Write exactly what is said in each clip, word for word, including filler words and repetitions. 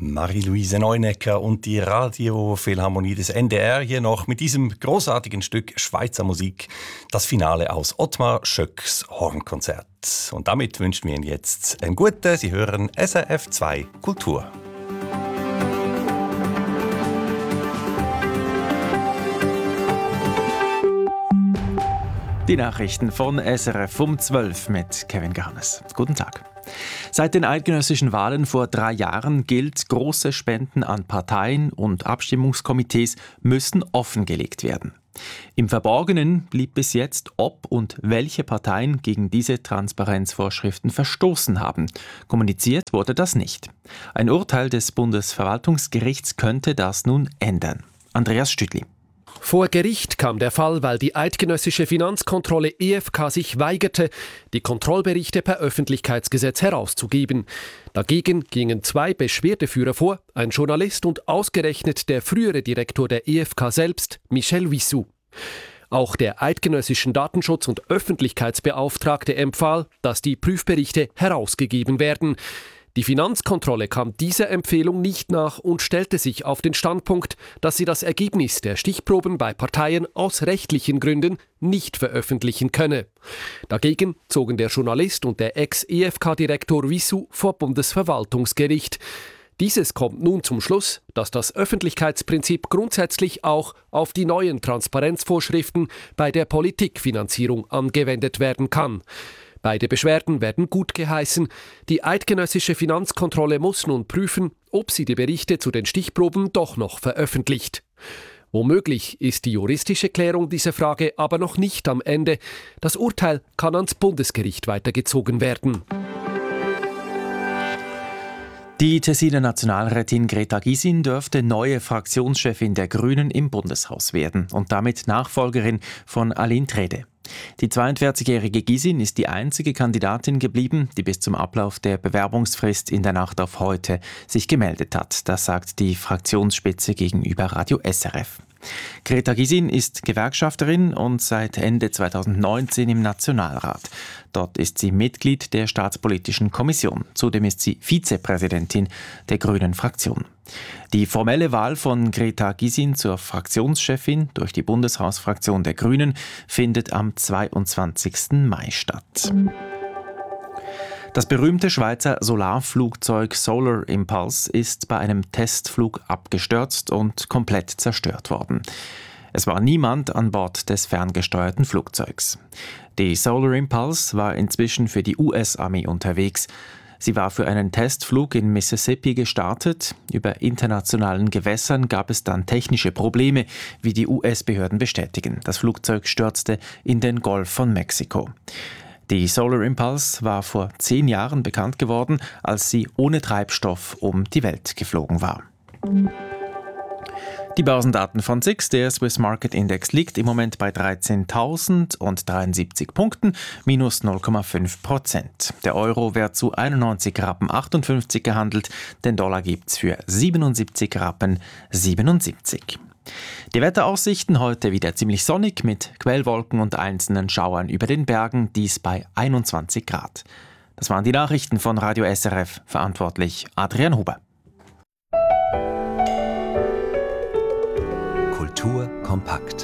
Marie-Louise Neunecker und die Radiophilharmonie des N D R hier noch mit diesem großartigen Stück Schweizer Musik, das Finale aus Ottmar Schöcks Hornkonzert. Und damit wünschen wir Ihnen jetzt einen guten, Sie hören S R F zwei Kultur. Die Nachrichten von S R F um zwölf mit Kevin Garnes. Guten Tag. Seit den eidgenössischen Wahlen vor drei Jahren gilt, große Spenden an Parteien und Abstimmungskomitees müssen offengelegt werden. Im Verborgenen blieb bis jetzt, ob und welche Parteien gegen diese Transparenzvorschriften verstoßen haben. Kommuniziert wurde das nicht. Ein Urteil des Bundesverwaltungsgerichts könnte das nun ändern. Andreas Stüdli. Vor Gericht kam der Fall, weil die eidgenössische Finanzkontrolle E F K sich weigerte, die Kontrollberichte per Öffentlichkeitsgesetz herauszugeben. Dagegen gingen zwei Beschwerdeführer vor, ein Journalist und ausgerechnet der frühere Direktor der E F K selbst, Michel Wissou. Auch der eidgenössischen Datenschutz- und Öffentlichkeitsbeauftragte empfahl, dass die Prüfberichte herausgegeben werden. Die Finanzkontrolle kam dieser Empfehlung nicht nach und stellte sich auf den Standpunkt, dass sie das Ergebnis der Stichproben bei Parteien aus rechtlichen Gründen nicht veröffentlichen könne. Dagegen zogen der Journalist und der Ex-E F K-Direktor Wissou vor Bundesverwaltungsgericht. Dieses kommt nun zum Schluss, dass das Öffentlichkeitsprinzip grundsätzlich auch auf die neuen Transparenzvorschriften bei der Politikfinanzierung angewendet werden kann. Beide Beschwerden werden gutgeheißen. Die eidgenössische Finanzkontrolle muss nun prüfen, ob sie die Berichte zu den Stichproben doch noch veröffentlicht. Womöglich ist die juristische Klärung dieser Frage aber noch nicht am Ende. Das Urteil kann ans Bundesgericht weitergezogen werden. Die Tessiner Nationalrätin Greta Gysin dürfte neue Fraktionschefin der Grünen im Bundeshaus werden und damit Nachfolgerin von Aline Trede. Die zweiundvierzigjährige Gysin ist die einzige Kandidatin geblieben, die bis zum Ablauf der Bewerbungsfrist in der Nacht auf heute sich gemeldet hat. Das sagt die Fraktionsspitze gegenüber Radio S R F. Greta Gysin ist Gewerkschafterin und seit Ende zweitausendneunzehn im Nationalrat. Dort ist sie Mitglied der Staatspolitischen Kommission. Zudem ist sie Vizepräsidentin der Grünen Fraktion. Die formelle Wahl von Greta Gysin zur Fraktionschefin durch die Bundeshausfraktion der Grünen findet am zweiundzwanzigsten Mai statt. Das berühmte Schweizer Solarflugzeug Solar Impulse ist bei einem Testflug abgestürzt und komplett zerstört worden. Es war niemand an Bord des ferngesteuerten Flugzeugs. Die Solar Impulse war inzwischen für die U S-Armee unterwegs. Sie war für einen Testflug in Mississippi gestartet. Über internationalen Gewässern gab es dann technische Probleme, wie die U S-Behörden bestätigen. Das Flugzeug stürzte in den Golf von Mexiko. Die Solar Impulse war vor zehn Jahren bekannt geworden, als sie ohne Treibstoff um die Welt geflogen war. Die Börsendaten von S I X, der Swiss Market Index, liegt im Moment bei dreizehntausend dreiundsiebzig Punkten, minus null Komma fünf Prozent. Der Euro wird zu einundneunzig Rappen achtundfünfzig gehandelt, den Dollar gibt's für siebenundsiebzig Rappen siebenundsiebzig. Die Wetteraussichten heute wieder ziemlich sonnig mit Quellwolken und einzelnen Schauern über den Bergen, dies bei einundzwanzig Grad. Das waren die Nachrichten von Radio S R F, verantwortlich Adrian Huber. Kultur kompakt.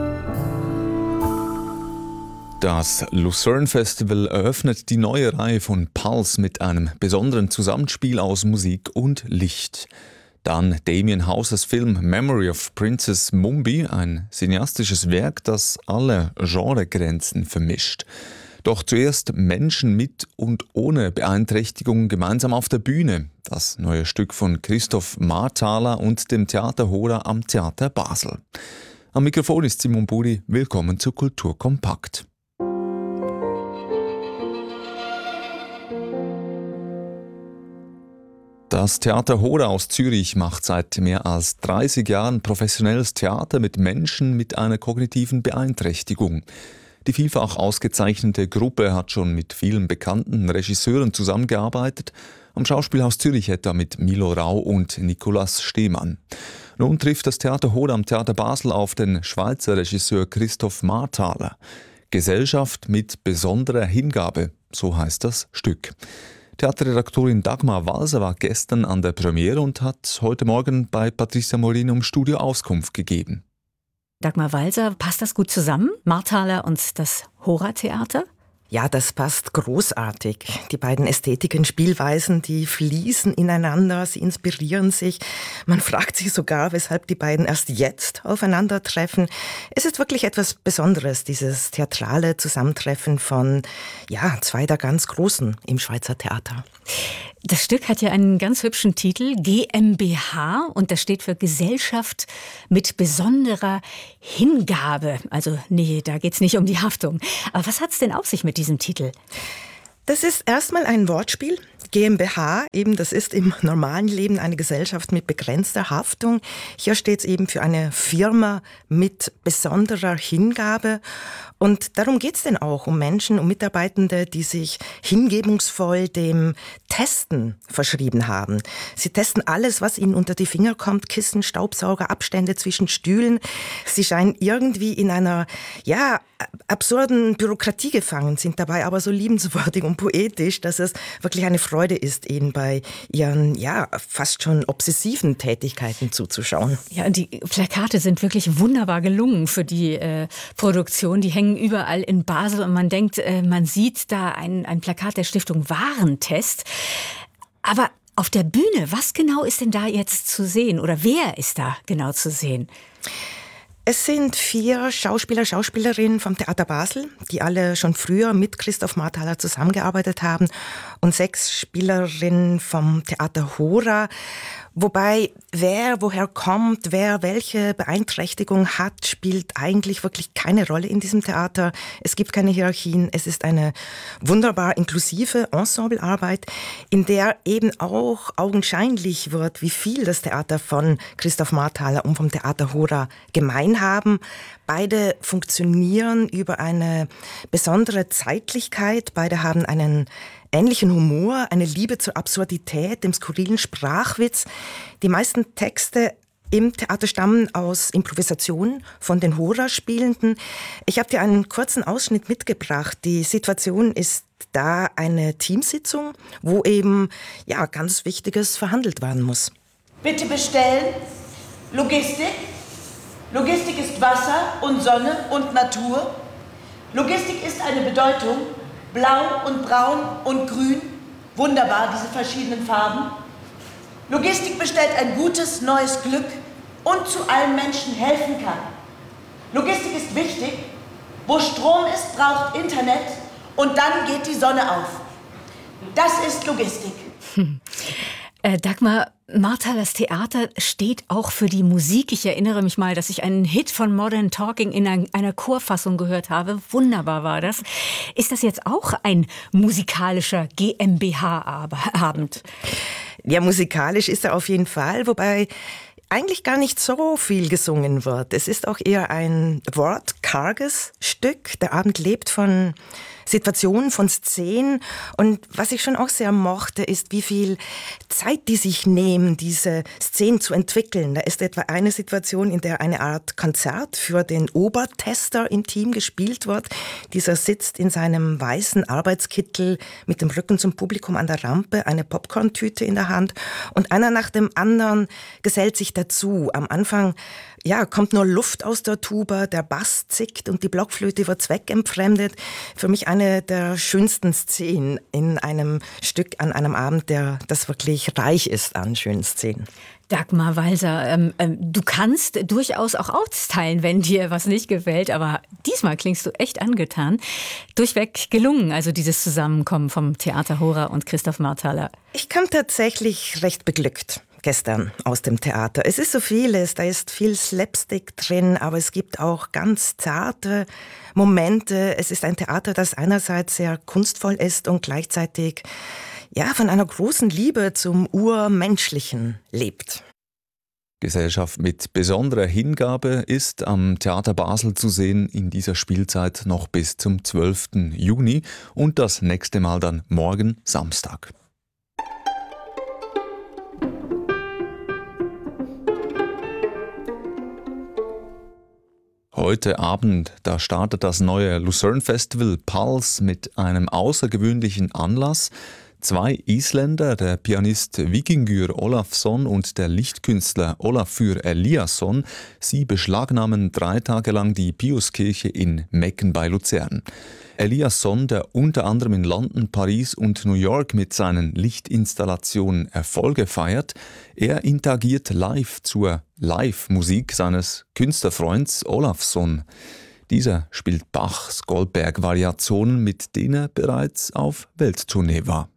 Das Lucerne Festival eröffnet die neue Reihe von Pulse mit einem besonderen Zusammenspiel aus Musik und Licht. Dann Damien Hausers Film Memory of Princess Mumbi, ein cineastisches Werk, das alle Genregrenzen vermischt. Doch zuerst Menschen mit und ohne Beeinträchtigung gemeinsam auf der Bühne. Das neue Stück von Christoph Marthaler und dem Theater Hora am Theater Basel. Am Mikrofon ist Simon Buri. Willkommen zu Kultur kompakt. Das Theater Hora aus Zürich macht seit mehr als dreißig Jahren professionelles Theater mit Menschen mit einer kognitiven Beeinträchtigung. Die vielfach ausgezeichnete Gruppe hat schon mit vielen bekannten Regisseuren zusammengearbeitet, am Schauspielhaus Zürich etwa mit Milo Rau und Nicolas Stehmann. Nun trifft das Theater Hora am Theater Basel auf den Schweizer Regisseur Christoph Marthaler. Gesellschaft mit besonderer Hingabe, so heißt das Stück. Theaterredaktorin Dagmar Walser war gestern an der Premiere und hat heute Morgen bei Patricia Molino im Studio Auskunft gegeben. Dagmar Walser, passt das gut zusammen? Marthaler und das Hora-Theater? Ja, das passt großartig. Die beiden Ästhetiken, Spielweisen, die fließen ineinander, sie inspirieren sich. Man fragt sich sogar, weshalb die beiden erst jetzt aufeinandertreffen. Es ist wirklich etwas Besonderes, dieses theatrale Zusammentreffen von ja, zwei der ganz Großen im Schweizer Theater. Das Stück hat ja einen ganz hübschen Titel, G m b H, und das steht für Gesellschaft mit besonderer Hingabe. Also nee, da geht's nicht um die Haftung. Aber was hat's denn auf sich mit diesem Titel? Das ist erstmal ein Wortspiel. GmbH, eben, das ist im normalen Leben eine Gesellschaft mit begrenzter Haftung. Hier steht es eben für eine Firma mit besonderer Hingabe. Und darum geht es denn auch um Menschen, um Mitarbeitende, die sich hingebungsvoll dem Testen verschrieben haben. Sie testen alles, was ihnen unter die Finger kommt, Kissen, Staubsauger, Abstände zwischen Stühlen. Sie scheinen irgendwie in einer, ja, absurden Bürokratie gefangen, sind dabei aber so liebenswürdig und poetisch, dass es wirklich eine Freude ist, ihnen bei ihren, ja, fast schon obsessiven Tätigkeiten zuzuschauen. Ja, und die Plakate sind wirklich wunderbar gelungen für die äh, Produktion. Die hängen überall in Basel und man denkt, äh, man sieht da ein, ein Plakat der Stiftung Warentest. Aber auf der Bühne, was genau ist denn da jetzt zu sehen oder wer ist da genau zu sehen? Es sind vier Schauspieler, Schauspielerinnen vom Theater Basel, die alle schon früher mit Christoph Marthaler zusammengearbeitet haben, und sechs Spielerinnen vom Theater Hora. Wobei, wer woher kommt, wer welche Beeinträchtigung hat, spielt eigentlich wirklich keine Rolle in diesem Theater. Es gibt keine Hierarchien. Es ist eine wunderbar inklusive Ensemblearbeit, in der eben auch augenscheinlich wird, wie viel das Theater von Christoph Marthaler und vom Theater Hora gemein haben. Beide funktionieren über eine besondere Zeitlichkeit. Beide haben einen ähnlichen Humor, eine Liebe zur Absurdität, dem skurrilen Sprachwitz. Die meisten Texte im Theater stammen aus Improvisationen von den Hora-Spielenden. Ich habe dir einen kurzen Ausschnitt mitgebracht. Die Situation ist da eine Teamsitzung, wo eben ja, ganz Wichtiges verhandelt werden muss. Bitte bestellen. Logistik. Logistik ist Wasser und Sonne und Natur. Logistik ist eine Bedeutung. Blau und Braun und Grün, wunderbar, diese verschiedenen Farben. Logistik bestellt ein gutes, neues Glück und zu allen Menschen helfen kann. Logistik ist wichtig. Wo Strom ist, braucht Internet und dann geht die Sonne auf. Das ist Logistik. Hm. Äh, Dagmar, Marthalers Theater steht auch für die Musik. Ich erinnere mich mal, dass ich einen Hit von Modern Talking in ein, einer Chorfassung gehört habe. Wunderbar war das. Ist das jetzt auch ein musikalischer G m b H-Abend? Ja, musikalisch ist er auf jeden Fall, wobei eigentlich gar nicht so viel gesungen wird. Es ist auch eher ein wortkarges Stück. Der Abend lebt von Situationen, von Szenen. Und was ich schon auch sehr mochte, ist, wie viel Zeit die sich nehmen, diese Szenen zu entwickeln. Da ist etwa eine Situation, in der eine Art Konzert für den Obertester im Team gespielt wird. Dieser sitzt in seinem weißen Arbeitskittel mit dem Rücken zum Publikum an der Rampe, eine Popcorn-Tüte in der Hand. Und einer nach dem anderen gesellt sich dazu. Am Anfang ja, kommt nur Luft aus der Tuba, der Bass zickt und die Blockflöte wird zweckentfremdet. Für mich eine der schönsten Szenen in einem Stück an einem Abend, der das wirklich reich ist an schönen Szenen. Dagmar Walser, ähm, ähm, du kannst durchaus auch austeilen, wenn dir was nicht gefällt, aber diesmal klingst du echt angetan. Durchweg gelungen, also dieses Zusammenkommen vom Theater Hora und Christoph Marthaler. Ich kam tatsächlich recht beglückt gestern aus dem Theater. Es ist so vieles, da ist viel Slapstick drin, aber es gibt auch ganz zarte Momente. Es ist ein Theater, das einerseits sehr kunstvoll ist und gleichzeitig ja, von einer großen Liebe zum Urmenschlichen lebt. Gesellschaft mit besonderer Hingabe ist am Theater Basel zu sehen in dieser Spielzeit noch bis zum zwölften Juni und das nächste Mal dann morgen Samstag. Heute Abend, da startet das neue Lucerne Festival Pulse mit einem außergewöhnlichen Anlass. Zwei Isländer, der Pianist Víkingur Ólafsson und der Lichtkünstler Ólafur Eliasson, sie beschlagnahmen drei Tage lang die Piuskirche in Mecken bei Luzern. Eliasson, der unter anderem in London, Paris und New York mit seinen Lichtinstallationen Erfolge feiert, er interagiert live zur Live-Musik seines Künstlerfreunds Ólafsson. Dieser spielt Bachs Goldberg-Variationen, mit denen er bereits auf Welttournee war.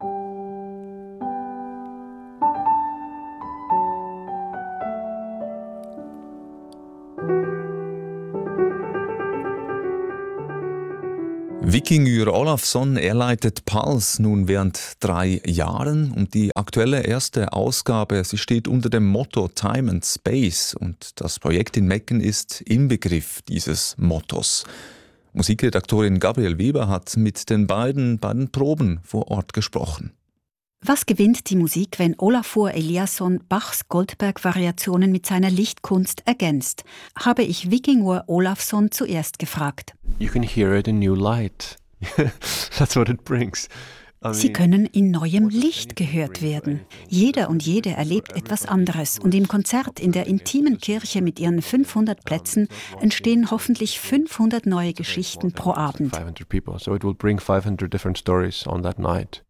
Víkingur Ólafsson, er leitet Pulse nun während drei Jahren und die aktuelle erste Ausgabe, sie steht unter dem Motto Time and Space und das Projekt in Mecken ist Inbegriff dieses Mottos. Musikredaktorin Gabriel Weber hat mit den beiden bei den Proben vor Ort gesprochen. Was gewinnt die Musik, wenn Ólafur Eliasson Bachs Goldberg-Variationen mit seiner Lichtkunst ergänzt? Habe ich Víkingur Ólafsson zuerst gefragt. You can hear it in new light. That's what it brings. Sie können in neuem Licht gehört werden. Jeder und jede erlebt etwas anderes. Und im Konzert in der intimen Kirche mit ihren fünfhundert Plätzen entstehen hoffentlich fünfhundert neue Geschichten pro Abend. So it will bring five hundred different stories on that night.